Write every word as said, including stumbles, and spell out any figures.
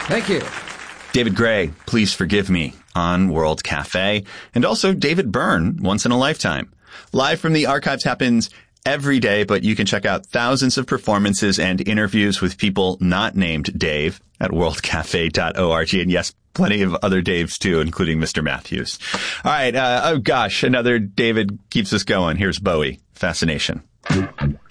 Thank you. David Gray, Please Forgive Me on World Cafe. And also David Byrne, Once in a Lifetime. Live from the Archives happens every day, but you can check out thousands of performances and interviews with people not named Dave at world cafe dot org. And yes, plenty of other Daves too, including Mister Matthews. All right. Uh, oh gosh, another David keeps us going. Here's Bowie, Fascination.